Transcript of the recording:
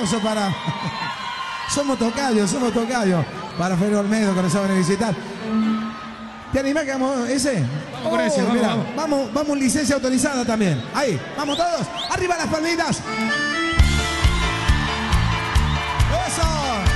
aplauso para... Somos tocayos. Para Fero Olmedo, que nos saben visitar. ¿Te animás que hagamos ese? Vamos con ese, vamos, licencia autorizada también. Ahí, vamos todos. Arriba las palmitas.